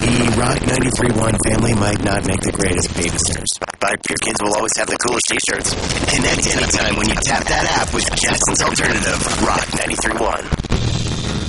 The Rock 93.1 family might not make the greatest babysitters, but your kids will always have the coolest t-shirts. Connect anytime when you tap that app with Jackson's Alternative, Rock 93.1.